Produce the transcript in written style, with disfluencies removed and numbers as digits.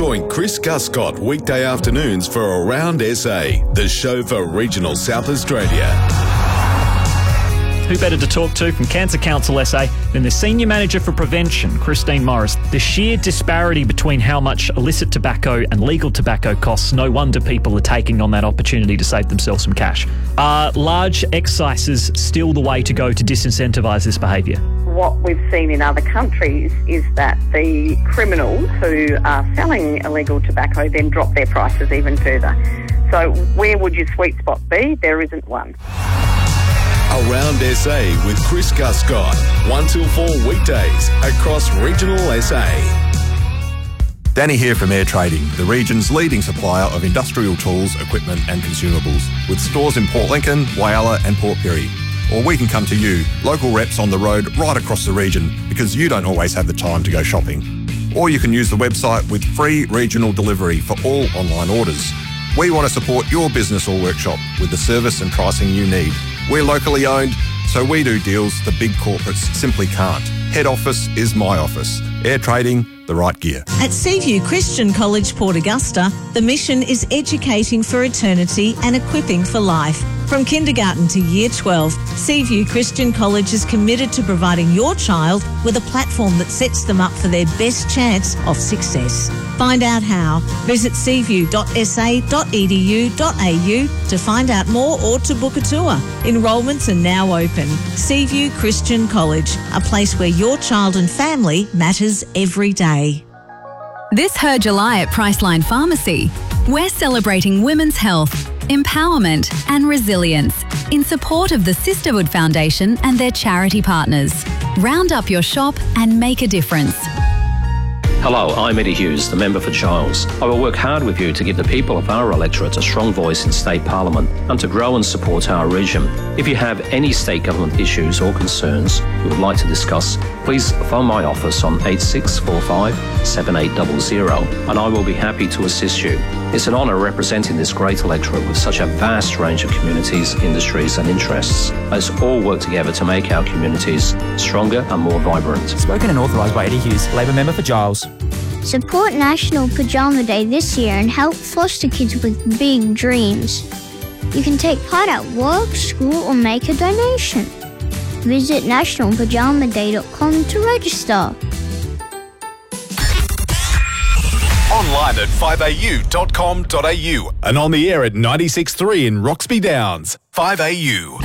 Join Chris Guscott weekday afternoons for Around SA, the show for regional South Australia. Who better to talk to from Cancer Council SA than the Senior Manager for Prevention, Christine Morris. The sheer disparity between how much illicit tobacco and legal tobacco costs, no wonder people are taking on that opportunity to save themselves some cash. Are large excises still the way to go to disincentivise this behaviour? What we've seen in other countries is that the criminals who are selling illegal tobacco then drop their prices even further. So where would your sweet spot be? There isn't one. Around SA with Chris Guscott, 1 till 4 weekdays across regional SA. Danny here from Air Trading, the region's leading supplier of industrial tools, equipment and consumables, with stores in Port Lincoln, Whyalla and Port Pirie. Or we can come to you, local reps on the road right across the region, because you don't always have the time to go shopping. Or you can use the website with free regional delivery for all online orders. We want to support your business or workshop with the service and pricing you need. We're locally owned, so we do deals the big corporates simply can't. Head office is my office. Air Trading, the right gear. At Seaview Christian College, Port Augusta, the mission is educating for eternity and equipping for life. From kindergarten to year 12, Seaview Christian College is committed to providing your child with a platform that sets them up for their best chance of success. Find out how. Visit seaview.sa.edu.au to find out more or to book a tour. Enrolments are now open. Seaview Christian College, a place where your child and family matters every day. This Her July at Priceline Pharmacy, we're celebrating women's health, empowerment and resilience in support of the Sisterhood Foundation and their charity partners. Round up your shop and make a difference. Hello, I'm Eddie Hughes, the member for Giles. I will work hard with you to give the people of our electorate a strong voice in State Parliament and to grow and support our region. If you have any state government issues or concerns you would like to discuss, please phone my office on 8645 7800 and I will be happy to assist you. It's an honour representing this great electorate with such a vast range of communities, industries and interests. Let's all work together to make our communities stronger and more vibrant. Spoken and authorised by Eddie Hughes, Labor member for Giles. Support National Pajama Day this year and help foster kids with big dreams. You can take part at work, school or make a donation. Visit nationalpajamaday.com to register. Online at 5au.com.au and on the air at 96.3 in Roxby Downs. 5AU.